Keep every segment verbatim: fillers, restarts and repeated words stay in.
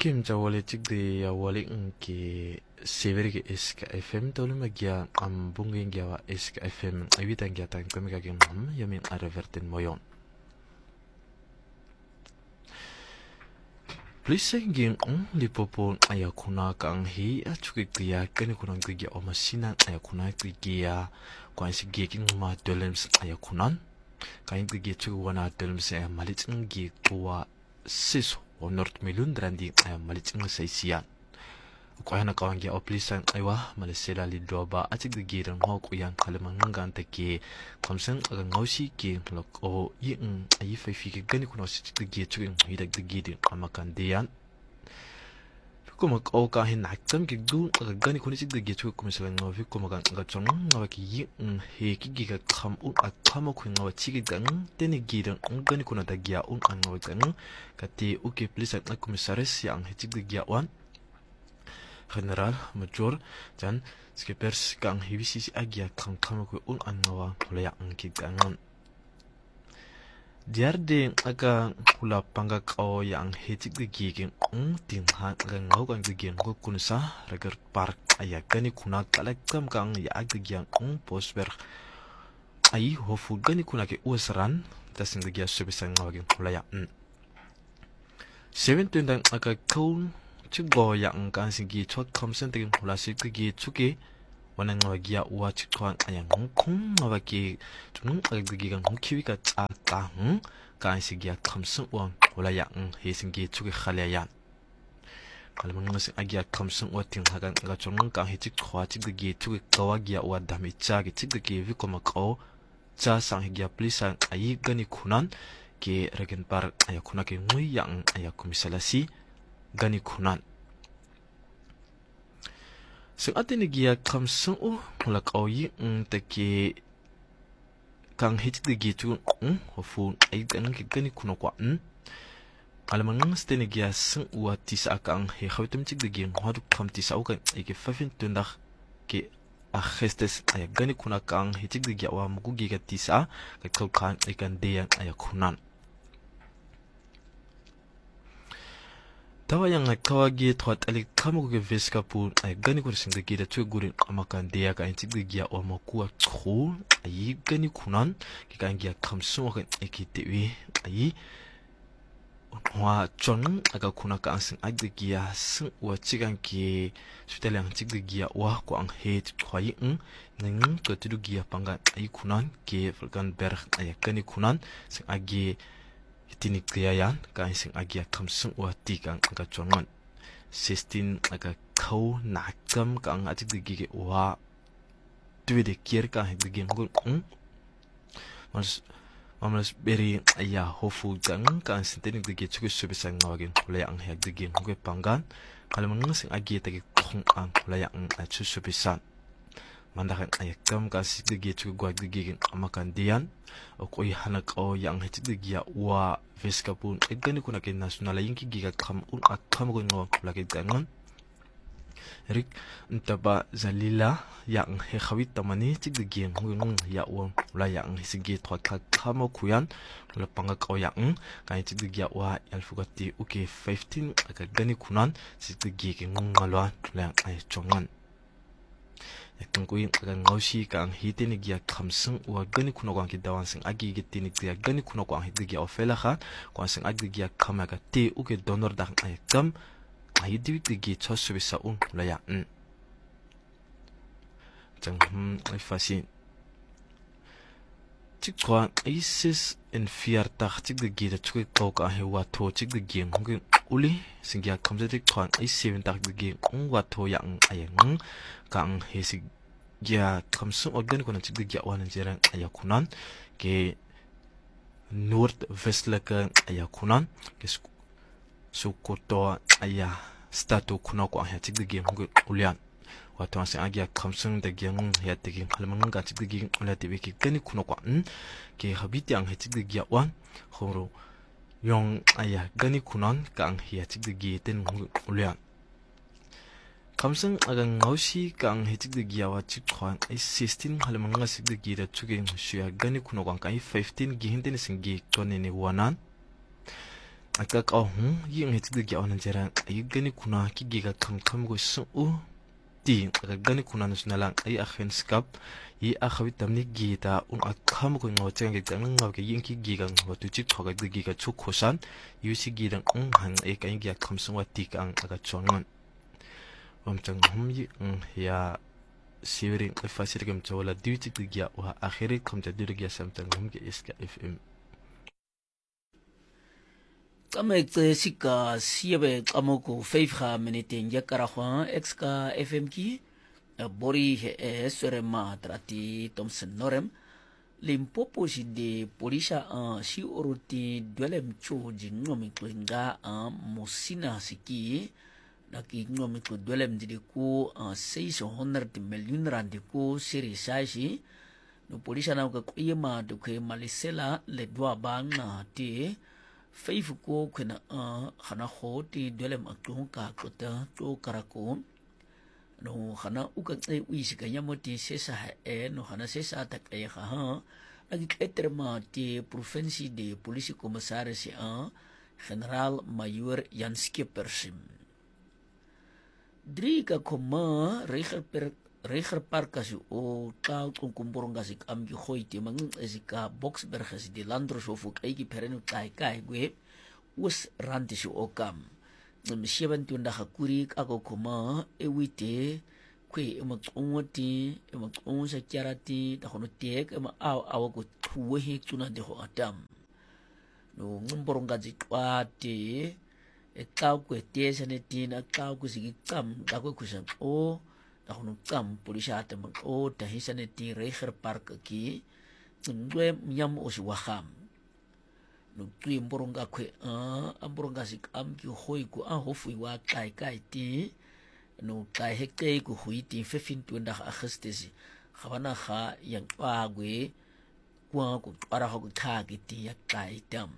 Kim jawali chikdi ya wali ki severi ki iska F M tolu magia am bungin gyawa iska F M awitan gya tan kami kagin mam yamin aravertin moyon. Please singing on lipopo ayakuna kang hi achukik dia kani kunang tigi omasinan ayakuna tigia kwan si giking ma dolems ayakunan kain tigi chuku wana dolems ay malit ngi kuwa sis North Milundrandi ay malit ng saysiyan. Kaya na kawang gya oplisan aywa malisela lidroba at sigigirang hawk uyang kalamang take kamsang agang ngawsi ki lok o yung ay fayfiki gani kuno si sigigir chuking hidag digirin kamakandiyan. Kung mag-o kahin naktam kigdun agagani kuno si sigigir chuking kumisalang ngawi kumagang agachong ngawaki yung heki giga kamun at kamakung ngawachigig ang tinigirang ang gani kuno dagyaon ang ngawag kati uke plisan na komisaris yang hechigigyawan General Major dan Skippers kang hibisi agya kang kamaku un angawa mulaya ang kigangan. Diarde aga hula pangak o yang hetik digiging ang tinghan aga ngaw kang digiging ko kunsa ragar park ayagani kuna kalaktam kang yaagdigyang ang posber ay hofu gani kuna ke usran tasing digya subisang ngawaging mulaya. seventeen dan aga kaun chigo yang kan singi chot kamsen tegin hulasi tigi chuki wanang ngawagia uwa chikwan ayang kung ngawagi tunung agdigi gang kiwi ka chaka hm kan singi kamsen uang hulaya ng he singi chuki khalayan kalamang ngasing agia kamsen uwa ting hagan nga chonung kan he chikwa chigdigi chuki kawagia uwa dami chagi chigdigi vikomakao cha sang higia plisan ayi gani kunan ke regen par ayakuna ke ngui yang ayakumisalasi gani kunan. Sing atin giya kamsang o mulak awi ng take kang hit digi tu ng hofu ay ganang gani kuno kwa n alamang ng stene giya sing uwa tisa kang he hawitum chig digi ng haduk kam tisa o kan ay ke fafin tundak ke akhestes ay gani kuna kang hitig digi awa mugugi ka tisa kay kan ay kan deyang ay kunan. Tawa yang kawagi tuat alik kamu ke veska pun ay gani kun sing dagi da tu gurin amakan dia ka intik dagi o makua tru ay gani kunan ki kan gia kamsu kan ekitewi ay wa chon aga kuna ka sing ag dagi ya sing wa chigan ki sutel yang tik dagi ya wa ko ang het khwai ng nang ko tu dagi ya pangan ay kunan ke falkan ber ay gani kunan sing agi tinik kriayan kan sing agia kamsung wa tikang aga chongan sixteen aga kau nakam kang atik digi wa tuide kier ka digi ngul um mas mamas beri aya hofu jang kan sintenik digi chuku subisang ngawagin kulay ang heg digi ngul panggan kalamang sing agi tagi kong ang kulay ang achu subisan mandakan ayakam kasi digi chuku gwag digi amakan diyan o koy hanak o yang hechik digi wa veska pun egani kuna ke nasional yung giga kam un akam ko ngo lagi gangan rik ntaba zalila yang he khawit tamani chik digi ngong ya won la yang hisigi thot ka kamo kuyan la pangak o yang kai chik digi wa alfugati uke fifteen aga gani kunan chik digi ke ngong ngalwa la ai chongan yakang kuin agang ngawsi kang hitini giya kamseng wa gani kuno kwang kidawan sing agi gitini giya gani kuno kwang hitigi ofela kha kwang sing agi giya kamaga te uke donor dang ayakam ayidi digi chosu bisa un laya n jang hm ifasi chikwa isis in fiar tak chik digi da chukik kaw ka he wa to chik digi ngin uli sing giya kamse dik kwang is seven tak digi ng wa to yang ayang kang hesig ya kamsung organ ko na chig digi awan jerang ayakunan ke north vestlaka ayakunan ke sukoto aya statu kuno ko ya chig digi ngul ulian wato ang agya kamsung dagi ng ya digi kalmang ga chig digi ulia tibi ke kani kuno ko n ke habiti ang chig digi awan khoro yung aya gani kunan kang ya chig digi ten ngul ulian kamsang agang ngawsi kang hitik digi awa chikwan ay sixteen halamang nga sig digi da chuging suya gani kuno kwang kay fifteen gihintin singi kone ni wanan aka ka hu yin heti ga onan jara ay gani kuna ki giga kam kam go su u ti aka gani kuna national ay akhen skap yi akhawi tamni gita un akham ko ngo chang ge tang ngaw ke yin ki giga ngo tu chi thoga de giga chu khosan yu si gidan un han ay ka gi kham sungwa ti ka ang aka chongan om chang hum yi ya siwering fasir gam chawla duty de gi wa akhiri kham ta dir gi sam tang hum ge iska fm Kamekte sika siebe kamoko vijf minuten yakara khwa exka fm ki bori he sore ma trati Thomson Norem Limpopo si de polisa a si oruti dwelem cho jingomi klinga a mosina siki naki ngomi ko dwelem di ko seis honderd miljoen rand ko seri saisi no polisa na ko yema do ke malisela le dwa bang na ti Vijf ko kuna a khana khoti dwelem akung ka kota to karako no khana uka e wisi ka yamoti sesa e no khana sesa tak e kha ha agi eterma ti provinsie de polisie commissaris a generaal majoor Jan Skippersim drie ka koma reger per reger parkas o ka kumburong gasik am gi khoiti mang esika Boksberg is di landroshof ook eigi perenu kai kai gwe us rantisu okam ngam seventeen da hakuri ako koma ewite kwe emakongoti emakongsa charati da hono tek ema aw aw ko tuwe tuna de ho atam no ngumburong gasik wati e tau kwe tesane tina tau ku sigi kam da ko kusan o Ako kam polisa ate mag o tahisan iti reger park ki ngwe nyam o si wakam no tu imborong ka kwe a amborong ka sik am ki hoi ku a hofui wa kai kai ti no kai hekte ku hui ti fifteen twenty Augustus khabana kha yang wa gwe kwa ku para ha ku tha ki ti ya kai tam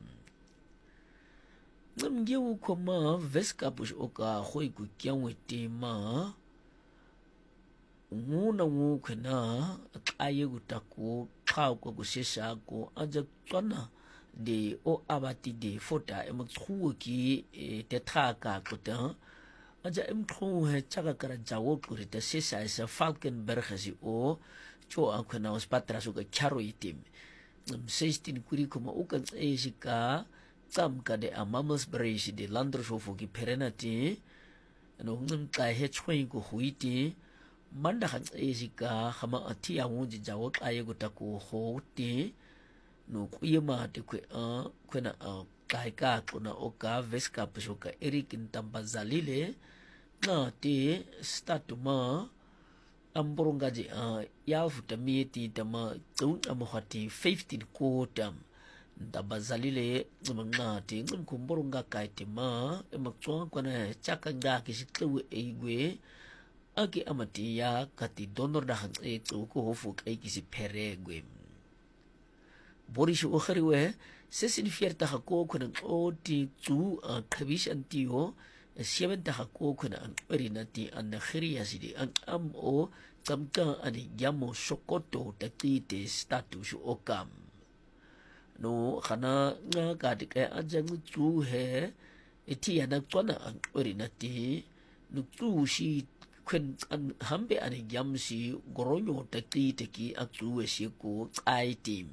ngam gewu ko ma veska push o ka hoi ku kyang ti ma nguna ngu kena aye gutaku kau ko gusesa ko aja tsana de o abati de fota em tru ki te traka ko ta aja em tru he chaka kara jawo kuri te sesa sa Falkenberg si o cho akena os patras o ka charo itim sixteen kuri kuma o kan esika tam ka de amamos bresi de landroshof ki perenati no ngum kai he chwin ko huiti manda kan esika khama athi awu ji jawo aye go taku hote no kuyema te kwe a kwena a kai ka kuna oka veska pusoka erikin tambazalile na te statuma amboronga ji a ya futami ti tama tun amohati fifteen ko tam tambazalile ngumanga te ngum kumboronga kai te ma emakwa kwana chakanga kisiktu eigwe Aki amati ya kati donor da hang e tu ko hofu kai kisi peregwe Boris o khariwe sesin fierta hako kuna o ti tu a kabish antio seven ta hako kuna ang perinati an khiriya sidi ang am o tamka ani yamo sokoto takite status o kam no khana nga ka de ka ajang tu he eti ana tona ang perinati no tu shi Kwen an hambe ani yamsi goronyo taki taki aktu esiku ai team.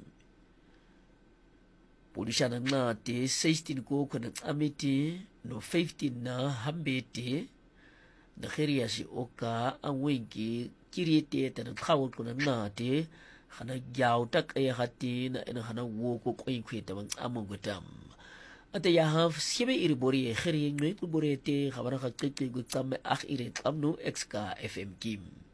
Polisa na nga te sixteen ko kwen amiti no fifteen na hambe te na khiriya si oka ang winki kirite te na khawul ko na nga te khana gyaw tak ay hati na ina khana woko kwen kwen tamang amugutam. At ya have sibe iri bori khiri ngwe ku bori te khabara kha kike gu tam akh ire tamnu exka fm kim